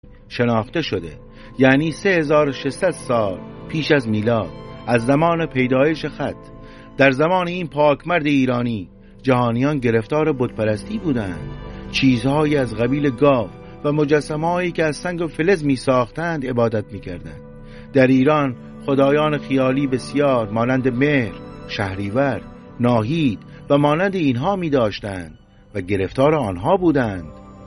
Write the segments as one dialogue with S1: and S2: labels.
S1: شناخته شده، یعنی 3600 سال پیش از میلاد، از زمان پیدایش خط. در زمان این پاکمرد ایرانی جهانیان گرفتار بتپرستی بودند. چیزهایی از قبیل گاو و مجسمه‌هایی که از سنگ و فلز می ساختند عبادت می کردند. در ایران خدایان خیالی بسیار مانند مهر، شهریور، ناهید و مانند اینها می داشتند و گرفتار آنها بودند.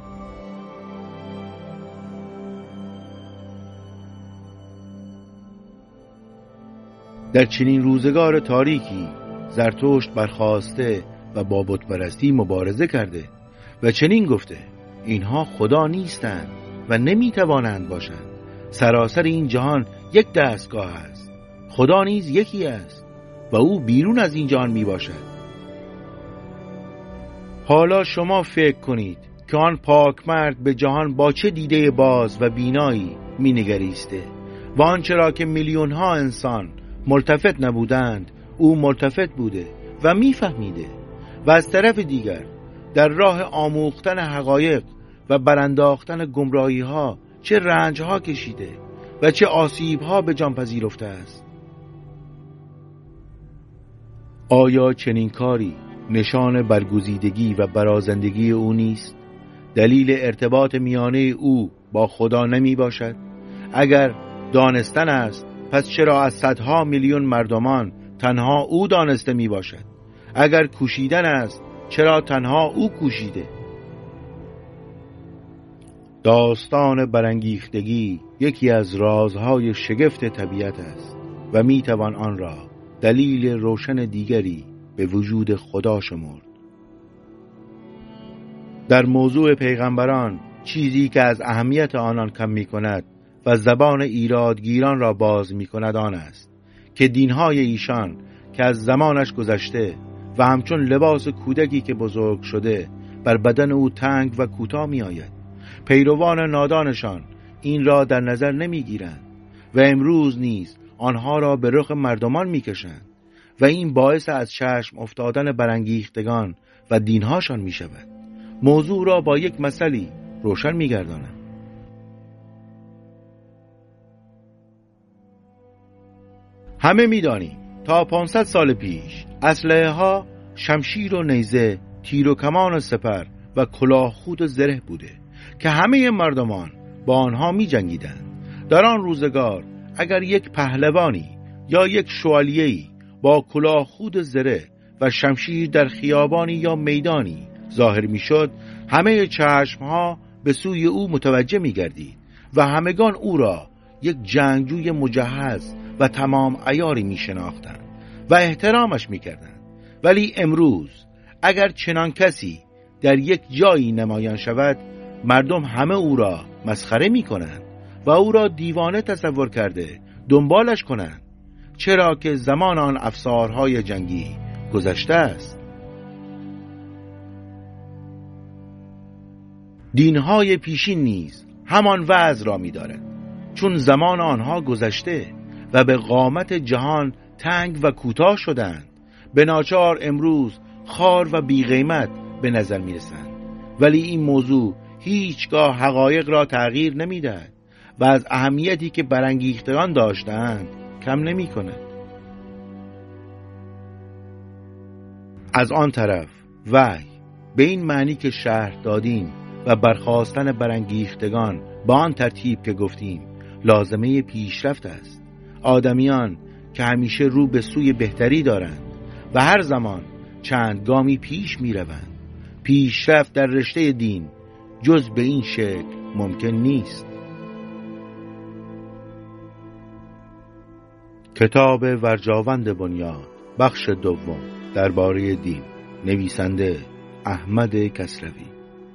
S1: در چنین روزگار تاریکی زرتشت برخاسته و با بتپرستی مبارزه کرده و چنین گفته: اینها خدا نیستند و نمیتوانند باشند. سراسر این جهان یک دستگاه است، خدا نیز یکی است و او بیرون از این جهان می باشد. حالا شما فکر کنید که آن پاکمرد به جهان با چه دیده باز و بینایی می نگریسته و آنچه را که میلیون ها انسان ملتفت نبودند او ملتفت بوده و میفهمیده، و از طرف دیگر در راه آموختن حقایق و برانداختن گمراهی ها چه رنج ها کشیده و چه آسیب ها به جان پذیرفته است. آیا چنین کاری نشان برگزیدگی و برازندگی او نیست؟ دلیل ارتباط میانه او با خدا نمی باشد؟ اگر دانستن است، پس چرا از صدها میلیون مردمان تنها او دانسته می باشد؟ اگر کوشیدن است، چرا تنها او کوشیده؟ داستان برانگیختگی یکی از رازهای شگفت طبیعت است و می توان آن را دلیل روشن دیگری به وجود خدا شمرد. در موضوع پیغمبران چیزی که از اهمیت آنان کم می کند و زبان ایرادگیران را باز می کند آن است که دینهای ایشان که از زمانش گذشته و همچون لباس کودکی که بزرگ شده بر بدن او تنگ و کوتاه می آید. پیروان نادانشان این را در نظر نمی گیرند و امروز نیز آنها را به رخ مردمان می کشند و این باعث از چشم افتادن برانگیختگان و دینهاشان می شود. موضوع را با یک مثالی روشن می گردانم. همه می دانیم تا 500 سال پیش اسلحه ها شمشیر و نیزه، تیر و کمان و سپر و کلاه خود و زره بوده که همه مردمان با آنها می جنگیدند. در آن روزگار اگر یک پهلوانی یا یک شوالیه‌ای با کلاه خود و زره و شمشیر در خیابانی یا میدانی ظاهر می شد، همه چشمها به سوی او متوجه می گردید و همگان او را یک جنگجوی مجهز و تمام عیاری می شناختند و احترامش می کردند. ولی امروز اگر چنان کسی در یک جایی نمایان شود، مردم همه او را مسخره می کنند و او را دیوانه تصور کرده دنبالش کنند، چرا که زمان آن افسارهای جنگی گذشته است. دینهای پیشین نیز همان وضع را می دارد، چون زمان آنها گذشته و به قامت جهان تنگ و کوتاه شدند. به ناچار امروز خوار و بی‌قیمت به نظر می رسند، ولی این موضوع هیچگاه حقایق را تغییر نمی دهد و از اهمیتی که برانگیختگان داشتند کم نمی کند. از آن طرف وحی به این معنی که شرح دادیم و برخاستن برانگیختگان با آن ترتیب که گفتیم لازمه پیشرفت است. آدمیان که همیشه رو به سوی بهتری دارند و هر زمان چند گامی پیش می روند. پیشرفت در رشته دین جز به این شکل ممکن نیست. کتاب ورجاوند بنیاد، بخش دوم، درباره دین، نویسنده احمد کسروی.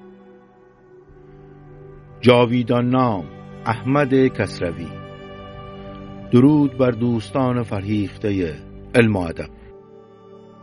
S1: جاویدان نام احمد کسروی. درود بر دوستان فرهیخته علم و ادب.